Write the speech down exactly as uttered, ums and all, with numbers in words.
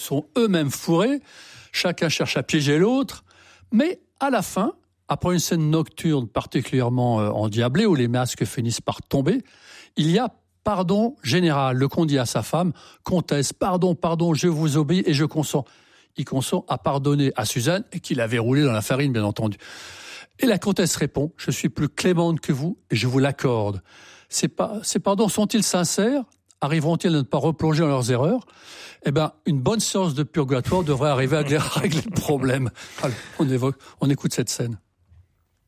sont eux-mêmes fourrés, chacun cherche à piéger l'autre, mais à la fin, après une scène nocturne particulièrement euh, endiablée, où les masques finissent par tomber, il y a pardon général. Le comte dit à sa femme, comtesse, pardon, pardon, je vous obéis et je consens. Il consent à pardonner à Suzanne, et qu'il avait roulé dans la farine, bien entendu. Et la comtesse répond, je suis plus clémente que vous et je vous l'accorde. Ces, pas, ces pardons sont-ils sincères ? Arriveront-ils à ne pas replonger dans leurs erreurs ? Eh bien, une bonne séance de purgatoire devrait arriver à régler le problème. Alors, on, évoque, on écoute cette scène.